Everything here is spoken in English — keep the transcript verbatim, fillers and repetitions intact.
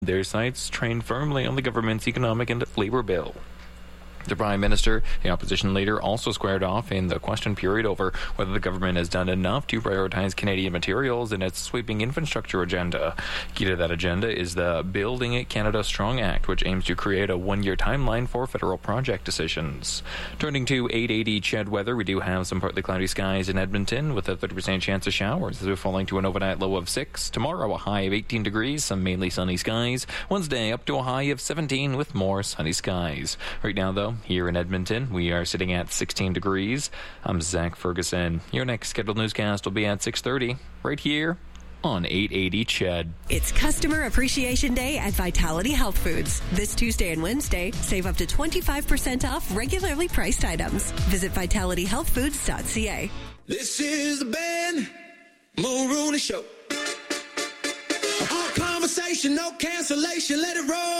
Their sights trained firmly on the government's economic and labor bill. The Prime Minister, the opposition leader, also squared off in the question period over whether the government has done enough to prioritise Canadian materials in its sweeping infrastructure agenda. Key to that agenda is the Building Canada Strong Act, which aims to create a one-year timeline for federal project decisions. Turning to eight eighty C H E D weather, we do have some partly cloudy skies in Edmonton with a thirty percent chance of showers. They're falling to an overnight low of six. Tomorrow, a high of eighteen degrees, some mainly sunny skies. Wednesday, up to a high of seventeen with more sunny skies. Right now, though, here in Edmonton, we are sitting at sixteen degrees. I'm Zach Ferguson. Your next scheduled newscast will be at six thirty, right here on eight eighty C H E D. It's Customer Appreciation Day at Vitality Health Foods. This Tuesday and Wednesday, save up to twenty-five percent off regularly priced items. Visit vitality health foods dot c a. This is the Ben Mulrooney Show. All conversation, no cancellation, let it roll.